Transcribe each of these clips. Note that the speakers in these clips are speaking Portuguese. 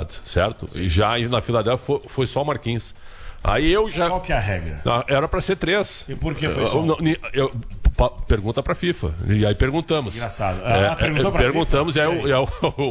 jogadas, certo? E já na Filadélfia foi só o Marquinhos. Aí eu já... Qual que é a regra? Era para ser 3. E por que foi só? Pergunta para a FIFA. E aí perguntamos. Engraçado. Perguntamos FIFA? E aí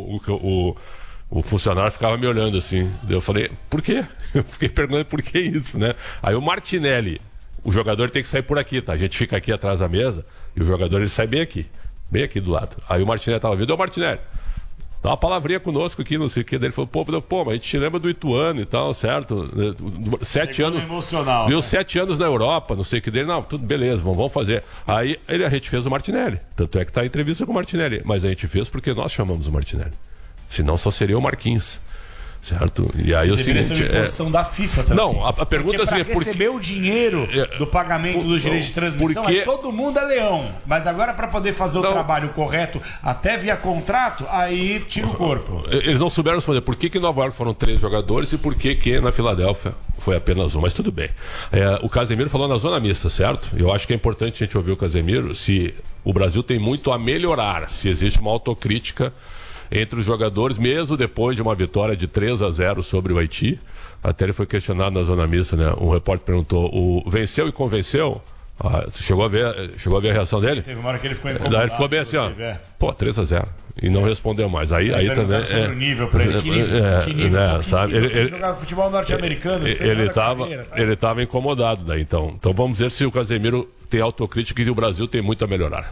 o funcionário ficava me olhando assim. Eu falei, por quê? Eu fiquei perguntando por que isso, né? Aí o Martinelli, o jogador tem que sair por aqui, tá? A gente fica aqui atrás da mesa e o jogador ele sai bem aqui do lado. Aí o Martinelli tava vindo, Martinelli, dá uma palavrinha conosco aqui, não sei o que. Daí ele falou, pô, mas a gente te lembra do Ituano e tal, certo? 7 anos. Emocional. Deu 7 anos na Europa, não sei o que dele. Não, tudo beleza, vamos fazer. Aí a gente fez o Martinelli. Tanto é que tá a entrevista com o Martinelli. Mas a gente fez porque nós chamamos o Martinelli. Senão só seria o Marquinhos. Certo? E aí o seguinte. Deveria ser uma imposição da FIFA também. Não, a pergunta é assim: para receber o dinheiro do pagamento dos direitos de transmissão, todo mundo é leão. Mas agora, para poder fazer o trabalho correto, até via contrato, aí tira o corpo. Eles não souberam responder por que em Nova York foram 3 jogadores e por que na Filadélfia foi apenas 1. Mas tudo bem. O Casemiro falou na zona mista, certo? Eu acho que é importante a gente ouvir o Casemiro. Se o Brasil tem muito a melhorar, se existe uma autocrítica entre os jogadores, mesmo depois de uma vitória de 3-0 sobre o Haiti. Até ele foi questionado na zona mista, né? Um repórter perguntou, venceu e convenceu? Chegou a ver a reação dele? Teve uma hora que ele ficou incomodado. Daí ele ficou bem assim, ó, 3-0. E não respondeu mais. Aí também. Sobre o nível pra ele. Que nível, sabe? Ele jogava futebol norte-americano. Ele estava incomodado daí. Então vamos ver se o Casemiro tem autocrítica e o Brasil tem muito a melhorar.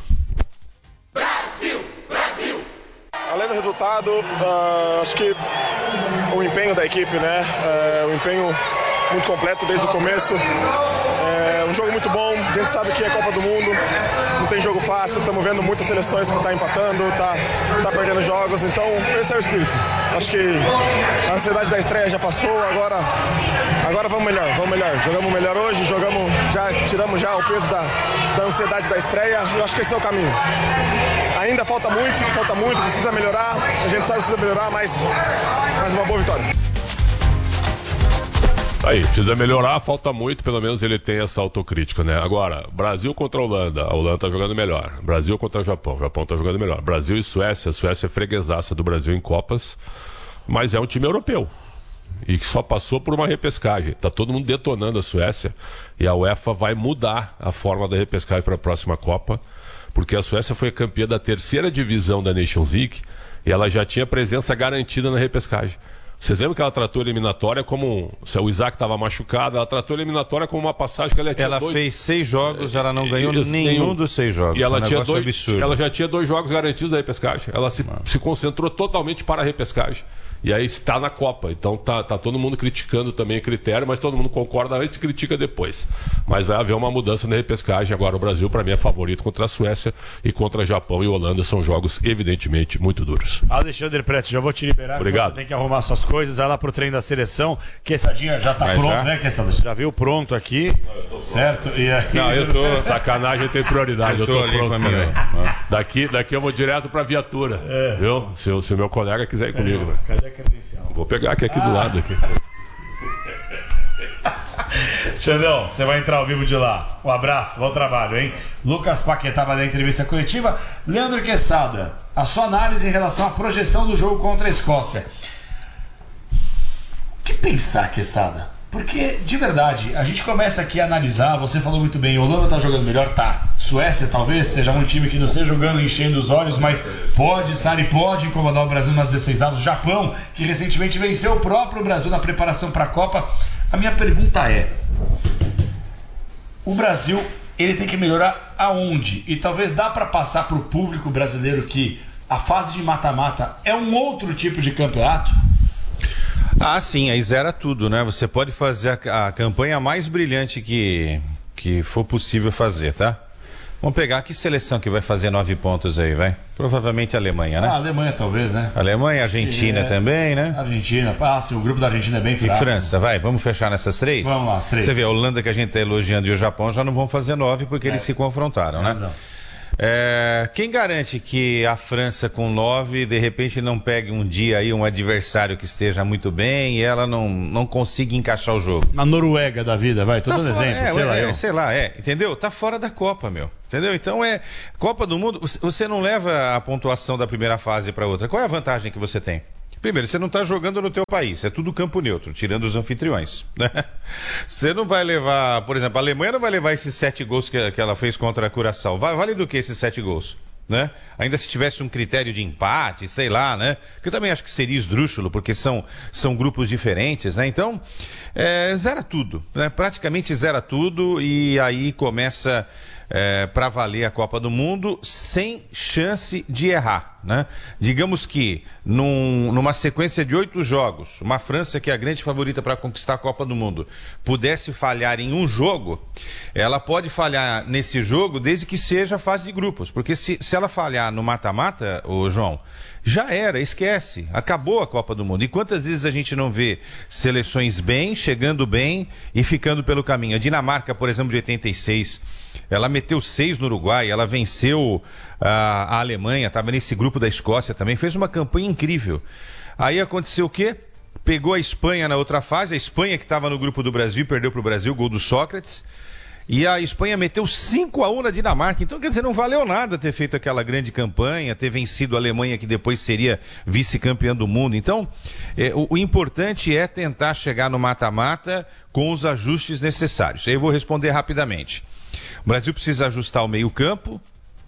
Além do resultado, acho que o empenho da equipe, né? O empenho muito completo desde o começo. Um jogo muito bom, a gente sabe que é Copa do Mundo, não tem jogo fácil, estamos vendo muitas seleções que estão empatando, tá perdendo jogos, então esse é o espírito. Acho que a ansiedade da estreia já passou, agora vamos melhor. Jogamos melhor hoje, tiramos já o peso da ansiedade da estreia, eu acho que esse é o caminho. Ainda falta muito, precisa melhorar, a gente sabe que precisa melhorar, mas uma boa vitória. Aí, precisa melhorar, falta muito, pelo menos ele tem essa autocrítica, né? Agora, Brasil contra a Holanda tá jogando melhor. Brasil contra o Japão tá jogando melhor. Brasil e Suécia, a Suécia é freguesaça do Brasil em Copas, mas é um time europeu. E que só passou por uma repescagem. Tá todo mundo detonando a Suécia e a UEFA vai mudar a forma da repescagem para a próxima Copa, porque a Suécia foi campeã da 3ª divisão da Nations League e ela já tinha presença garantida na repescagem. Vocês lembram que ela tratou a eliminatória como... Se o Isaac estava machucado, ela tratou a eliminatória como uma passagem que ela tinha Ela fez 6 jogos, ela não ganhou nenhum dos 6 jogos. E ela, absurdo. Ela já tinha 2 jogos garantidos da repescagem. Ela se concentrou totalmente para a repescagem. E aí está na Copa. Então tá todo mundo criticando também o critério, mas todo mundo concorda antes e critica depois. Mas vai haver uma mudança na repescagem. Agora o Brasil, para mim, é favorito contra a Suécia e contra Japão e Holanda. São jogos, evidentemente, muito duros. Alexandre Preto, já vou te liberar. Obrigado. Você tem que arrumar suas coisas. Vai lá pro treino da seleção. Quessadinha já tá pronto, né, Quessadinha? Já veio pronto aqui. Certo? E aí... Não, eu tô... Sacanagem tem prioridade. Eu tô pronto também. Daqui eu vou direto pra viatura. Viu? Se o meu colega quiser ir comigo. Cadê a credencial? Vou pegar aqui do lado. Aqui. Xandão, você vai entrar ao vivo de lá. Um abraço, bom trabalho, hein? Lucas Paquetá vai dar entrevista coletiva. Leandro Quesada, a sua análise em relação à projeção do jogo contra a Escócia. O que pensar, Quesada? Porque, de verdade, a gente começa aqui a analisar, você falou muito bem, Holanda tá jogando melhor, tá. Suécia talvez seja um time que não esteja jogando enchendo os olhos, mas pode estar e pode incomodar o Brasil nas 16 avos. Japão, que recentemente venceu o próprio Brasil na preparação para a Copa. A minha pergunta é, o Brasil, ele tem que melhorar aonde? E talvez dá para passar para o público brasileiro que a fase de mata-mata é um outro tipo de campeonato? Ah, sim, aí zera tudo, né? Você pode fazer a campanha mais brilhante que for possível fazer, tá? Vamos pegar que seleção que vai fazer 9 pontos aí, vai? Provavelmente a Alemanha, né? A Alemanha talvez, né? Alemanha, Argentina também, né? Argentina, sim, o grupo da Argentina é bem fraco. E França, vai, vamos fechar nessas 3? Vamos lá, as 3. Você vê, a Holanda que a gente tá elogiando e o Japão já não vão fazer 9 porque eles se confrontaram, né? Exato. Quem garante que a França com 9 de repente não pegue um dia aí um adversário que esteja muito bem e ela não consiga encaixar o jogo? Na Noruega da vida, vai, tô dando exemplo, sei lá, entendeu? Tá fora da Copa, meu. Entendeu? Então Copa do Mundo, você não leva a pontuação da primeira fase para outra. Qual é a vantagem que você tem? Primeiro, você não está jogando no teu país, é tudo campo neutro, tirando os anfitriões, né? Você não vai levar, por exemplo, a Alemanha não vai levar esses 7 gols que ela fez contra a Curaçao. Vale do que esses 7 gols? Né? Ainda se tivesse um critério de empate, sei lá, né? Que eu também acho que seria esdrúxulo, porque são grupos diferentes, né? Então, zera tudo, né? Praticamente zera tudo e aí começa para valer a Copa do Mundo sem chance de errar, né? Digamos que numa sequência de 8 jogos, uma França que é a grande favorita para conquistar a Copa do Mundo, pudesse falhar em um jogo, ela pode falhar nesse jogo desde que seja a fase de grupos, porque se ela falhar no mata-mata, ô João, já era, esquece, acabou a Copa do Mundo. E quantas vezes a gente não vê seleções bem, chegando bem e ficando pelo caminho? A Dinamarca, por exemplo, de 86, ela meteu 6 no Uruguai, ela venceu a Alemanha, estava nesse grupo da Escócia também, fez uma campanha incrível. Aí aconteceu o quê? Pegou a Espanha na outra fase, a Espanha que estava no grupo do Brasil, perdeu para o Brasil, gol do Sócrates. E a Espanha meteu 5-1 na Dinamarca. Então, quer dizer, não valeu nada ter feito aquela grande campanha, ter vencido a Alemanha, que depois seria vice-campeã do mundo. Então, o importante é tentar chegar no mata-mata com os ajustes necessários. Aí eu vou responder rapidamente. O Brasil precisa ajustar o meio-campo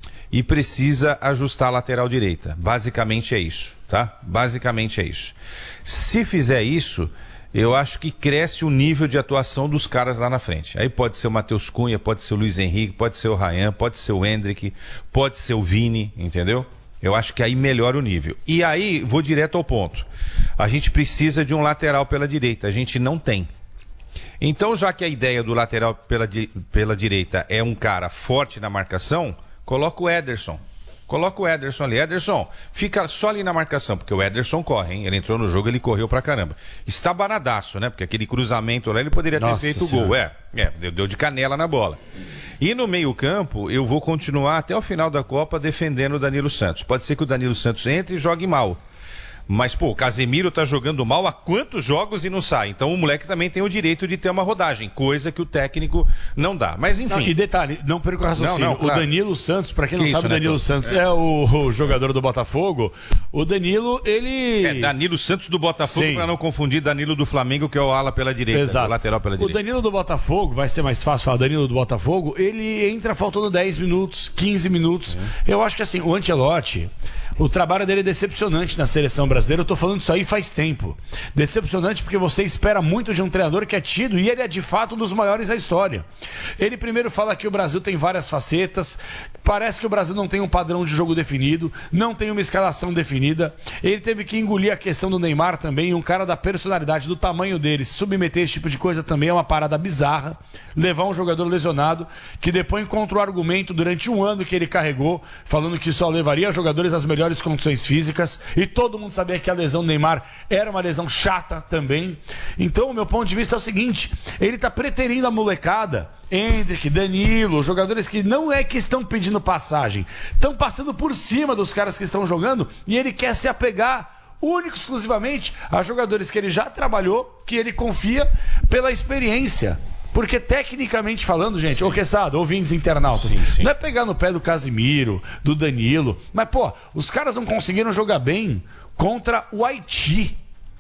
e precisa ajustar a lateral direita. Basicamente é isso, tá? Basicamente é isso. Se fizer isso, eu acho que cresce o nível de atuação dos caras lá na frente. Aí pode ser o Matheus Cunha, pode ser o Luiz Henrique, pode ser o Ryan, pode ser o Endrick, pode ser o Vini, entendeu? Eu acho que aí melhora o nível. E aí, vou direto ao ponto. A gente precisa de um lateral pela direita, a gente não tem. Então, já que a ideia do lateral pela direita é um cara forte na marcação, coloca o Ederson. Coloca o Ederson ali. Ederson, fica só ali na marcação, porque o Ederson corre, hein? Ele entrou no jogo, ele correu pra caramba. Está banadaço, né? Porque aquele cruzamento lá, ele poderia ter feito o gol. Deu de canela na bola. E no meio-campo, eu vou continuar até o final da Copa defendendo o Danilo Santos. Pode ser que o Danilo Santos entre e jogue mal. Mas, pô, o Casemiro tá jogando mal há quantos jogos e não sai? Então o moleque também tem o direito de ter uma rodagem, coisa que o técnico não dá. Mas enfim. Não, e detalhe, não perca o raciocínio. Claro. O Danilo Santos, pra quem não sabe, o Danilo né, Santos é o jogador do Botafogo. O Danilo, ele... É Danilo Santos do Botafogo, Sim. pra não confundir Danilo do Flamengo, que é o ala pela direita. Exato. O lateral pela direita. O Danilo do Botafogo, vai ser mais fácil falar Danilo do Botafogo, ele entra faltando 10 minutos, 15 minutos. Eu acho que assim, o Ancelotti, o trabalho dele é decepcionante na seleção brasileira. Eu tô falando isso aí faz tempo. Decepcionante porque você espera muito de um treinador que é tido, e ele é de fato um dos maiores da história. Ele primeiro fala que o Brasil tem várias facetas, parece que o Brasil não tem um padrão de jogo definido, não tem uma escalação definida. Ele teve que engolir a questão do Neymar também, um cara da personalidade, do tamanho dele, se submeter a esse tipo de coisa também é uma parada bizarra. Levar um jogador lesionado, que depois encontrou argumento durante um ano que ele carregou, falando que só levaria jogadores às melhores condições físicas, e todo mundo sabia que a lesão do Neymar era uma lesão chata também. Então, o meu ponto de vista é o seguinte: ele está preterindo a molecada, Endrick, Danilo, jogadores que não é que estão pedindo passagem, estão passando por cima dos caras que estão jogando, e ele quer se apegar único, exclusivamente a jogadores que ele já trabalhou, que ele confia pela experiência. Porque tecnicamente falando, gente, ô Quesada, ouvintes internautas, sim. Não é pegar no pé do Casimiro, do Danilo, mas pô, os caras não conseguiram jogar bem contra o Haiti.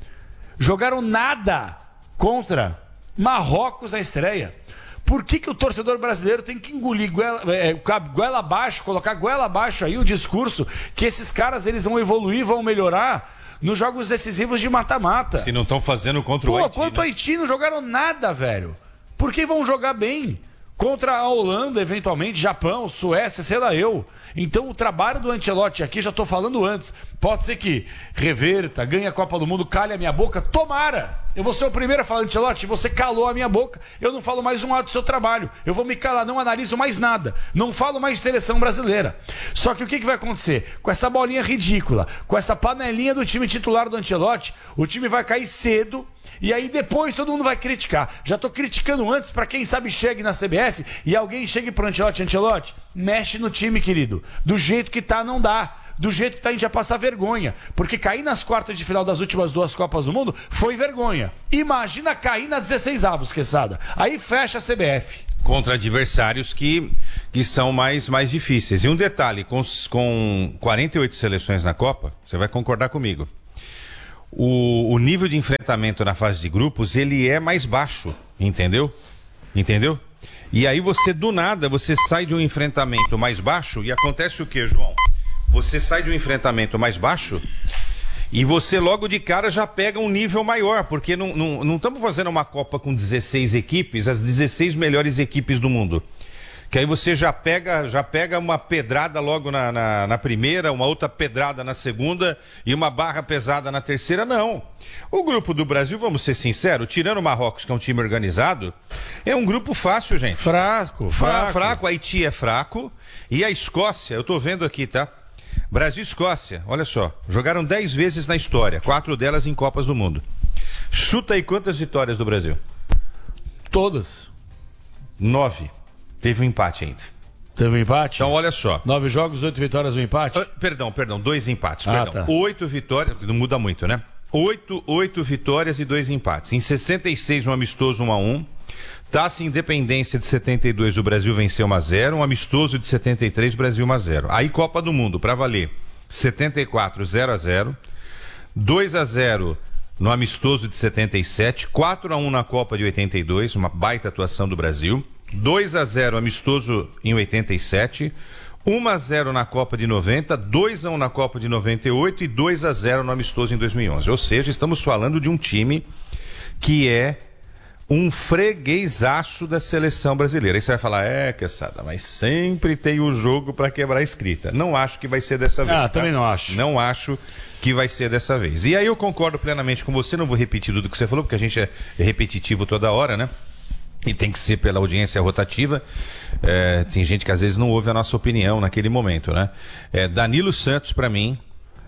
Jogaram nada contra Marrocos na estreia. Por que o torcedor brasileiro tem que engolir goela abaixo, colocar goela abaixo aí o discurso que esses caras eles vão evoluir, vão melhorar nos jogos decisivos de mata-mata? Se não estão fazendo contra o Haiti. Contra o Haiti não jogaram nada, velho. Por que vão jogar bem? Contra a Holanda, eventualmente, Japão, Suécia, sei lá eu. Então o trabalho do Ancelotti aqui, já estou falando antes, pode ser que reverta, ganhe a Copa do Mundo, calhe a minha boca, tomara! Eu vou ser o primeiro a falar, Ancelotti, você calou a minha boca, eu não falo mais um lado do seu trabalho, eu vou me calar, não analiso mais nada, não falo mais de seleção brasileira. Só que o que vai acontecer? Com essa bolinha ridícula, com essa panelinha do time titular do Ancelotti, o time vai cair cedo. E aí depois todo mundo vai criticar. Já estou criticando antes, para quem sabe chegue na CBF e alguém chegue pro Ancelotti, mexe no time, querido. Do jeito que tá, não dá. Do jeito que tá, a gente vai passar vergonha. Porque cair nas quartas de final das últimas 2 Copas do Mundo foi vergonha. Imagina cair na 16avos, Quesada. Aí fecha a CBF. Contra adversários que são mais difíceis. E um detalhe, com 48 seleções na Copa, você vai concordar comigo. o nível de enfrentamento na fase de grupos, ele é mais baixo, entendeu? Entendeu? E aí você, do nada, você sai de um enfrentamento mais baixo e acontece o quê, João? Você sai de um enfrentamento mais baixo e você logo de cara já pega um nível maior, porque não estamos fazendo uma Copa com 16 equipes, as 16 melhores equipes do mundo. Que aí você já pega uma pedrada logo na primeira, uma outra pedrada na segunda e uma barra pesada na terceira, não. O grupo do Brasil, vamos ser sinceros, tirando o Marrocos, que é um time organizado, é um grupo fácil, gente. Fraco. Fraco, Haiti é fraco. E a Escócia, eu tô vendo aqui, tá? Brasil e Escócia, olha só, jogaram 10 vezes na história, 4 delas em Copas do Mundo. Chuta aí quantas vitórias do Brasil? Todas. 9. Teve um empate ainda. Teve um empate? Então, olha só. 9 jogos, 8 vitórias, um empate? Perdão, 2 empates. Tá. 8 vitórias, não muda muito, né? 8 vitórias e 2 empates. Em 66, um amistoso 1-1. Taça Independência de 72, o Brasil venceu 1-0. Um amistoso de 73, Brasil 1-0. Aí Copa do Mundo, pra valer. 74, 0-0. 2-0 no amistoso de 77. 4-1 na Copa de 82, uma baita atuação do Brasil. 2-0 amistoso em 87, 1-0 na Copa de 90, 2-1 na Copa de 98 e 2-0 no amistoso em 2011. Ou seja, estamos falando de um time que é um freguesaço da seleção brasileira. Aí você vai falar, Quesada, mas sempre tem o jogo para quebrar a escrita. Não acho que vai ser dessa vez. Tá? Também não acho. Não acho que vai ser dessa vez. E aí eu concordo plenamente com você, não vou repetir tudo que você falou, porque a gente é repetitivo toda hora, né? E tem que ser pela audiência rotativa. Tem gente que às vezes não ouve a nossa opinião naquele momento, né? Danilo Santos para mim,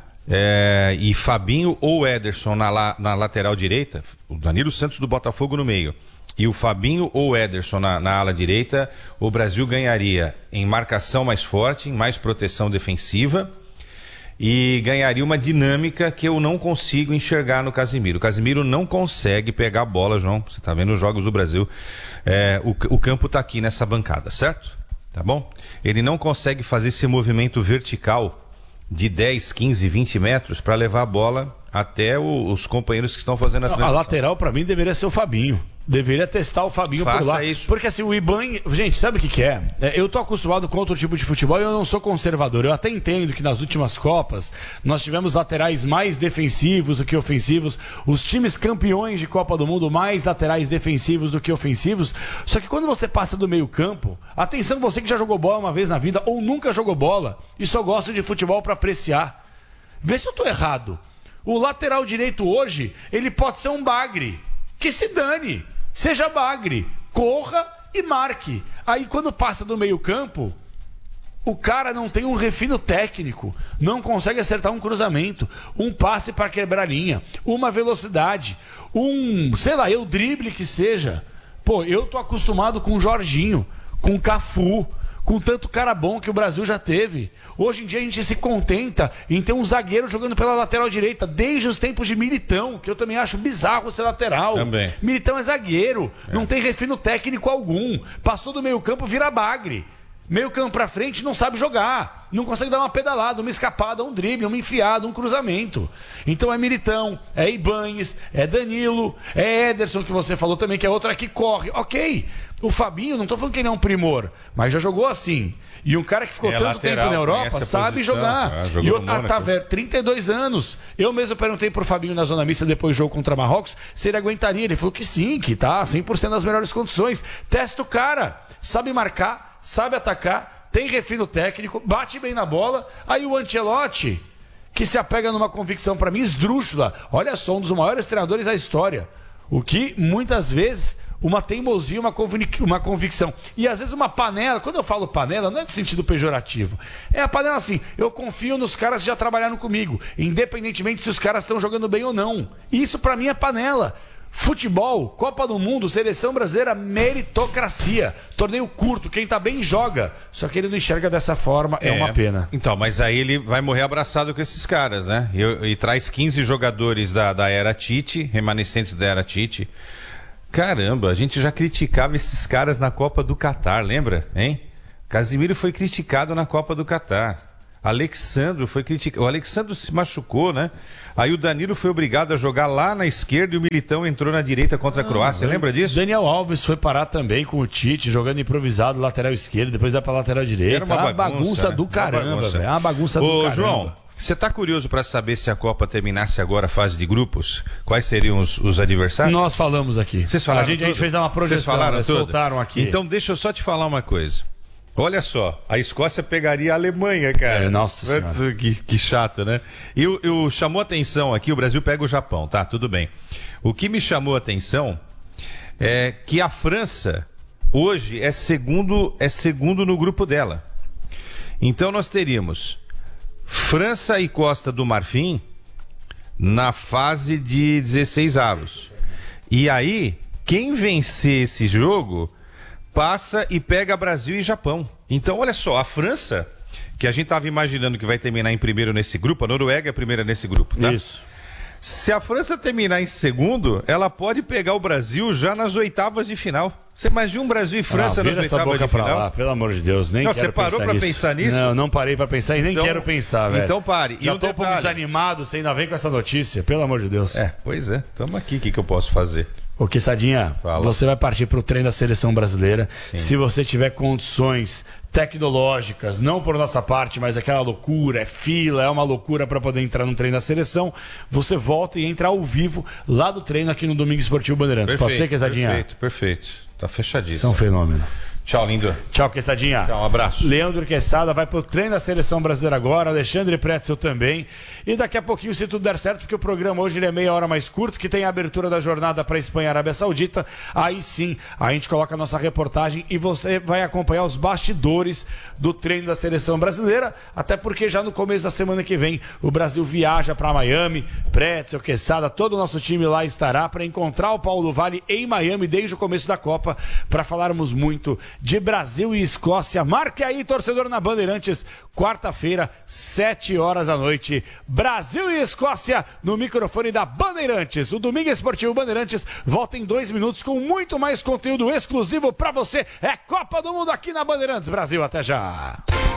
e Fabinho ou Ederson na lateral direita, o Danilo Santos do Botafogo no meio e o Fabinho ou Ederson na ala direita, o Brasil ganharia em marcação mais forte, em mais proteção defensiva e ganharia uma dinâmica que eu não consigo enxergar no Casimiro. O Casimiro não consegue pegar a bola, João. Você está vendo os jogos do Brasil. O campo está aqui nessa bancada, certo? Tá bom? Ele não consegue fazer esse movimento vertical de 10, 15, 20 metros para levar a bola até os companheiros que estão fazendo a transição. A lateral, para mim, deveria ser o Fabinho. Deveria testar o Fabinho por lá. Isso. Porque assim, o Iban... Gente, sabe o que é? Eu tô acostumado com outro tipo de futebol e eu não sou conservador. Eu até entendo que nas últimas Copas nós tivemos laterais mais defensivos do que ofensivos. Os times campeões de Copa do Mundo mais laterais defensivos do que ofensivos. Só que quando você passa do meio campo, atenção você que já jogou bola uma vez na vida ou nunca jogou bola e só gosta de futebol para apreciar. Vê se eu tô errado. O lateral direito hoje, ele pode ser um bagre. Que se dane. Seja bagre, corra e marque. Aí quando passa do meio campo, o cara não tem um refino técnico, não consegue acertar um cruzamento, um passe para quebrar a linha, uma velocidade, o drible que seja. Pô, eu tô acostumado com o Jorginho, com o Cafu, com tanto cara bom que o Brasil já teve. Hoje em dia a gente se contenta em ter um zagueiro jogando pela lateral direita, desde os tempos de Militão, que eu também acho bizarro ser lateral. Também. Militão é zagueiro, não tem refino técnico algum. Passou do meio campo, vira bagre. Meio campo pra frente, não sabe jogar. Não consegue dar uma pedalada, uma escapada, um drible, uma enfiada, um cruzamento. Então é Militão, é Ibañez, é Danilo, é Ederson, que você falou também, que é outra que corre. Ok, o Fabinho, não tô falando que ele é um primor, mas já jogou assim. E um cara que ficou tanto lateral, tempo na Europa sabe jogar. E outro, tá velho, 32 anos. Eu mesmo perguntei pro Fabinho na zona mista depois do jogo contra Marrocos se ele aguentaria. Ele falou que sim, que tá 100% nas melhores condições. Testa o cara, sabe marcar, sabe atacar, tem refino técnico, bate bem na bola. Aí o Ancelotti, que se apega numa convicção para mim esdrúxula. Olha só, um dos maiores treinadores da história. O que muitas vezes uma teimosia, uma convicção. E às vezes uma panela, quando eu falo panela, não é no sentido pejorativo. É a panela assim, eu confio nos caras que já trabalharam comigo, independentemente se os caras estão jogando bem ou não. Isso pra mim é panela. Futebol, Copa do Mundo, Seleção Brasileira, meritocracia. Torneio curto, quem tá bem joga. Só que ele não enxerga dessa forma, é uma pena. Então, mas aí ele vai morrer abraçado com esses caras, né? E traz 15 jogadores da era Tite, remanescentes da era Tite. Caramba, a gente já criticava esses caras na Copa do Catar, lembra? Hein? Casimiro foi criticado na Copa do Catar. Alexandro foi criticado. O Alexandro se machucou, né? Aí o Danilo foi obrigado a jogar lá na esquerda e o Militão entrou na direita contra a Croácia. Lembra disso? Daniel Alves foi parar também com o Tite, jogando improvisado lateral esquerdo, depois vai pra lateral direita. Era uma bagunça, né? Do caramba, velho. É uma bagunça do caramba. João, você tá curioso para saber se a Copa terminasse agora a fase de grupos? Quais seriam os adversários? Nós falamos aqui. Vocês falaram a gente fez uma projeção, Vocês falaram tudo? Soltaram aqui. Então deixa eu só te falar uma coisa. Olha só, a Escócia pegaria a Alemanha, cara. Nossa senhora. Que chato, né? E chamou atenção aqui, o Brasil pega o Japão, tá? Tudo bem. O que me chamou a atenção é que a França hoje é segundo no grupo dela. Então nós teríamos França e Costa do Marfim na fase de 16avos. E aí, quem vencer esse jogo passa e pega Brasil e Japão. Então, olha só, a França, que a gente estava imaginando que vai terminar em primeiro nesse grupo, a Noruega é a primeira nesse grupo, tá? Isso. Se a França terminar em segundo, ela pode pegar o Brasil já nas oitavas de final. Você imagina um Brasil e França nas oitavas de final? Lá, pelo amor de Deus, nem não, quero pensar nisso. Você parou pra pensar nisso? Não parei pra pensar e nem quero pensar, velho. Então pare. Já tô um pouco desanimado, você ainda vem com essa notícia, pelo amor de Deus. Pois é. Tamo aqui, o que eu posso fazer? Ô, Quessadinha, você vai partir pro treino da seleção brasileira. Sim. Se você tiver condições tecnológicas, não por nossa parte, mas aquela loucura, é fila, é uma loucura para poder entrar no treino da seleção, você volta e entra ao vivo lá do treino aqui no Domingo Esportivo Bandeirantes. Pode ser, Quessadinha? Perfeito. Tá fechadíssimo. Isso é um fenômeno. Tchau, lindo. Tchau, Quessadinha. Tchau, um abraço. Leandro Quesada vai pro treino da seleção brasileira agora, Alexandre Pretzel também. E daqui a pouquinho, se tudo der certo, porque o programa hoje ele é meia hora mais curto, que tem a abertura da jornada para Espanha e Arábia Saudita, aí sim, a gente coloca a nossa reportagem e você vai acompanhar os bastidores do treino da seleção brasileira, até porque já no começo da semana que vem o Brasil viaja para Miami, Pretzel, Quesada, todo o nosso time lá estará para encontrar o Paulo Vale em Miami desde o começo da Copa, para falarmos muito de Brasil e Escócia. Marque aí, torcedor, na Bandeirantes, quarta-feira, 7h da noite. Brasil e Escócia no microfone da Bandeirantes. O Domingo Esportivo Bandeirantes volta em 2 minutos com muito mais conteúdo exclusivo pra você. É Copa do Mundo aqui na Bandeirantes. Brasil, até já.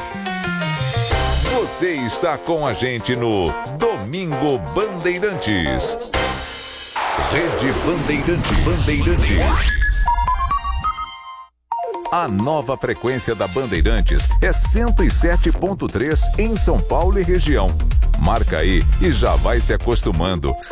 Você está com a gente no Domingo Bandeirantes. Rede Bandeirantes. A nova frequência da Bandeirantes é 107.3 em São Paulo e região. Marca aí e já vai se acostumando.